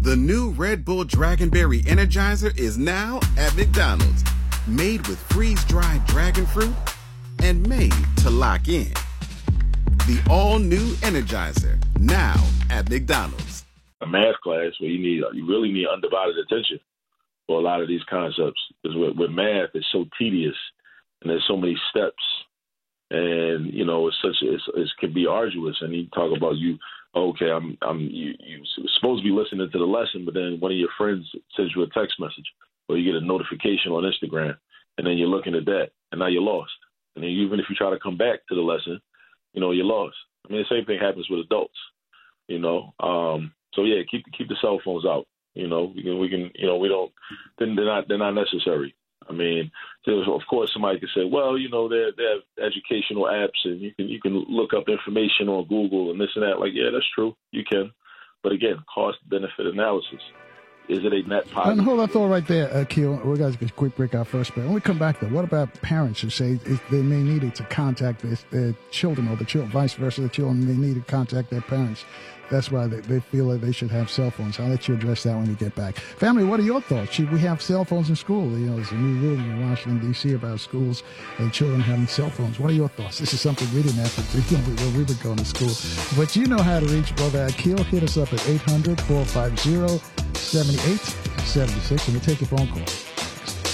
The new Red Bull Dragonberry Energizer is now at McDonald's. Made with freeze-dried dragon fruit and made to lock in. The all-new Energizer, now at McDonald's. A math class where you really need undivided attention for a lot of these concepts. Because with math, it's so tedious and there's so many steps, and it can be arduous. And you talk about you supposed to be listening to the lesson, but then one of your friends sends you a text message or you get a notification on Instagram, and then you're looking at that, and now you're lost. And then even if you try to come back to the lesson, you're lost. I mean, the same thing happens with adults, So yeah, keep the cell phones out. We can they're not necessary. I mean, of course, somebody could say, well, they have educational apps, and you can look up information on Google and this and that. Like, yeah, that's true, you can, but again, cost benefit analysis. Is it a net positive? And hold that thought right there, Akil. We're going to get a quick break out first, but when we come back, though, what about parents who say they may need to contact their children, or vice versa, the children may need to contact their parents? That's why they feel that they should have cell phones. I'll let you address that when we get back. Family, what are your thoughts? Should we have cell phones in school? There's a new ruling in Washington, D.C. about schools and children having cell phones. What are your thoughts? This is something we didn't have to do when we were going to school. But you know how to reach Brother Akil. Hit us up at 800-450-7876, and we'll take your phone call.